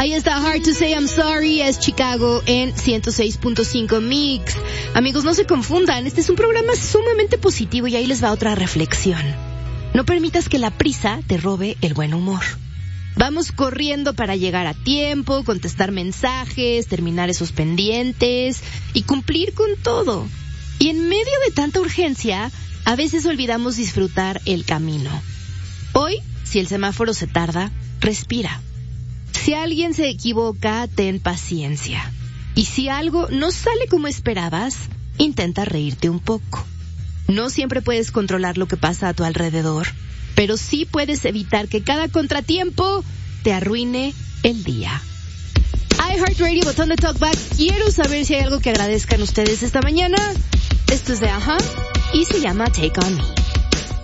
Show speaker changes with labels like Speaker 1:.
Speaker 1: Ahí está Hard to Say I'm Sorry, es Chicago en 106.5 Mix. Amigos, no se confundan, este es un programa sumamente positivo y ahí les va otra reflexión. No permitas que la prisa te robe el buen humor. Vamos corriendo para llegar a tiempo, contestar mensajes, terminar esos pendientes y cumplir con todo. Y en medio de tanta urgencia, a veces olvidamos disfrutar el camino. Hoy, si el semáforo se tarda, respira. Si alguien se equivoca, ten paciencia. Y si algo no sale como esperabas, intenta reírte un poco. No siempre puedes controlar lo que pasa a tu alrededor, pero sí puedes evitar que cada contratiempo te arruine el día. iHeartRadio, botón de talkback. Quiero saber si hay algo que agradezcan ustedes esta mañana. Esto es de Aja y se llama Take On Me.